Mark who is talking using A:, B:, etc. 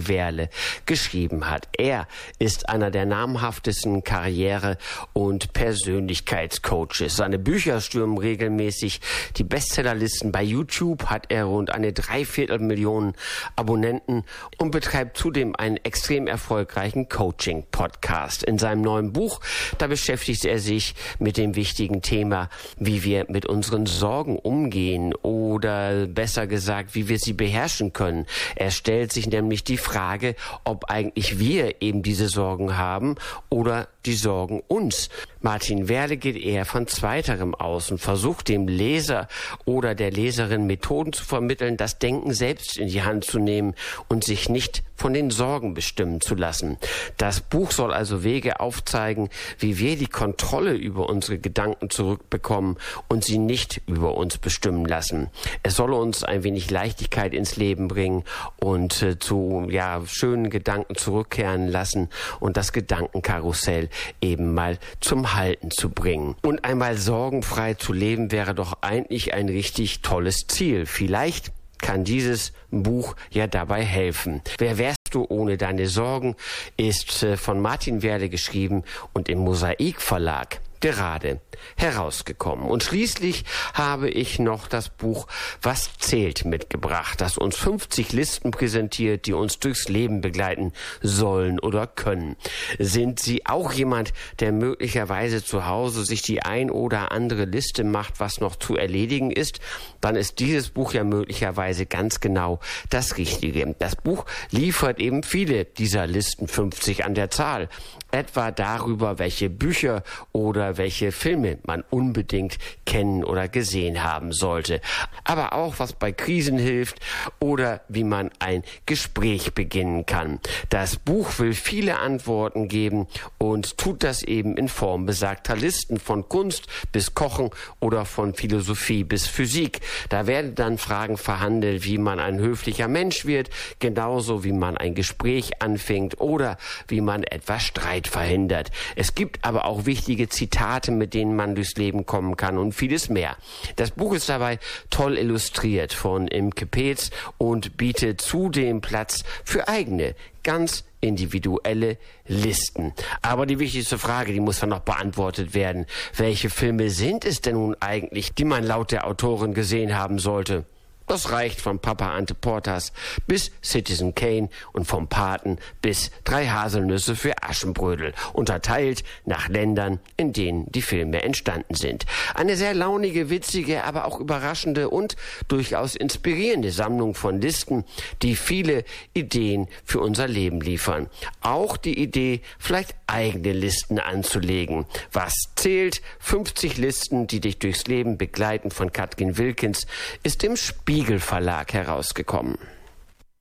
A: Martin Werle geschrieben hat. Er ist einer der namhaftesten Karriere- und Persönlichkeitscoaches. Seine Bücher stürmen regelmäßig die Bestsellerlisten. Bei YouTube hat er rund eine 3/4 Million Abonnenten und betreibt zudem einen extrem erfolgreichen Coaching-Podcast. In seinem neuen Buch, da beschäftigt er sich mit dem wichtigen Thema, wie wir mit unseren Sorgen umgehen oder besser gesagt, wie wir sie beherrschen können. Er stellt sich nämlich die Frage, ob eigentlich wir eben diese Sorgen haben oder die Sorgen uns. Martin Werle geht eher von Zweiterem aus und versucht dem Leser oder der Leserin Methoden zu vermitteln, das Denken selbst in die Hand zu nehmen und sich nicht von den Sorgen bestimmen zu lassen. Das Buch soll also Wege aufzeigen, wie wir die Kontrolle über unsere Gedanken zurückbekommen und sie nicht über uns bestimmen lassen. Es soll uns ein wenig Leichtigkeit ins Leben bringen und zu schönen Gedanken zurückkehren lassen und das Gedankenkarussell eben mal zum Halten zu bringen. Und einmal sorgenfrei zu leben wäre doch eigentlich ein richtig tolles Ziel. Vielleicht kann dieses Buch ja dabei helfen. Wer wärst du ohne deine Sorgen ist von Martin Werle geschrieben und im Mosaik Verlag gerade herausgekommen. Und schließlich habe ich noch das Buch Was zählt mitgebracht, das uns 50 Listen präsentiert, die uns durchs Leben begleiten sollen oder können. Sind Sie auch jemand, der möglicherweise zu Hause sich die ein oder andere Liste macht, was noch zu erledigen ist? Dann ist dieses Buch ja möglicherweise ganz genau das Richtige. Das Buch liefert eben viele dieser Listen, 50 an der Zahl, etwa darüber, welche Bücher oder welche Filme man unbedingt kennen oder gesehen haben sollte. Aber auch, was bei Krisen hilft oder wie man ein Gespräch beginnen kann. Das Buch will viele Antworten geben und tut das eben in Form besagter Listen, von Kunst bis Kochen oder von Philosophie bis Physik. Da werden dann Fragen verhandelt, wie man ein höflicher Mensch wird, genauso wie man ein Gespräch anfängt oder wie man etwas Streit verhindert. Es gibt aber auch wichtige Zitate, mit denen man durchs Leben kommen kann und vieles mehr. Das Buch ist dabei toll illustriert von Imke Peetz und bietet zudem Platz für eigene, ganz individuelle Listen. Aber die wichtigste Frage, die muss dann noch beantwortet werden. Welche Filme sind es denn nun eigentlich, die man laut der Autorin gesehen haben sollte? Das reicht von Papa Ante Portas bis Citizen Kane und vom Paten bis 3 Haselnüsse für Aschenbrödel, unterteilt nach Ländern, in denen die Filme entstanden sind. Eine sehr launige, witzige, aber auch überraschende und durchaus inspirierende Sammlung von Listen, die viele Ideen für unser Leben liefern. Auch die Idee, vielleicht eigene Listen anzulegen. Was zählt? 50 Listen, die dich durchs Leben begleiten, von Katrin Wilkins, ist im Spiegel Verlag herausgekommen.